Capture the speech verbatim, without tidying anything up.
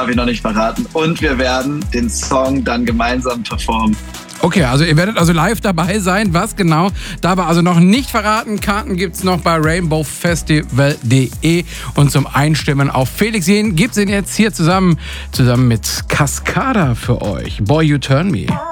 ich noch nicht verraten. Und wir werden den Song dann gemeinsam performen. Okay, also ihr werdet also live dabei sein. Was genau? Da war also noch nicht verraten. Karten gibt's noch bei rainbow festival punkt de und zum Einstimmen auf Felix Jähn gibt's ihn jetzt hier zusammen, zusammen mit Cascada für euch. Boy, You Turn Me.